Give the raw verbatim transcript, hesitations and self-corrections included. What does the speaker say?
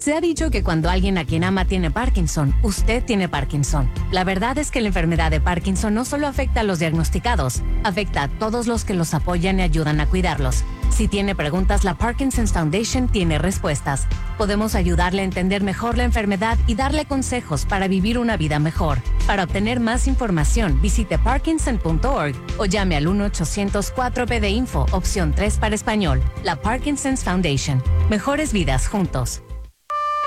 Se ha dicho que cuando alguien a quien ama tiene Parkinson, usted tiene Parkinson. La verdad es que la enfermedad de Parkinson no solo afecta a los diagnosticados, afecta a todos los que los apoyan y ayudan a cuidarlos. Si tiene preguntas, la Parkinson's Foundation tiene respuestas. Podemos ayudarle a entender mejor la enfermedad y darle consejos para vivir una vida mejor. Para obtener más información, visite parkinson punto org o llame al uno ochocientos cuatro P D Info, opción tres para español. La Parkinson's Foundation. Mejores vidas juntos.